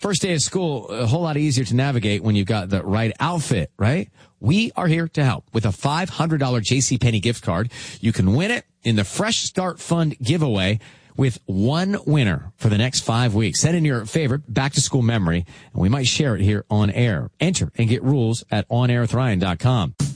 First day of school, a whole lot easier to navigate when you've got the right outfit, right? We are here to help with a $500 JCPenney gift card. You can win it in the Fresh Start Fund giveaway with one winner for the next 5 weeks. Send in your favorite back-to-school memory, and we might share it here on air. Enter and get rules at onairwithryan.com.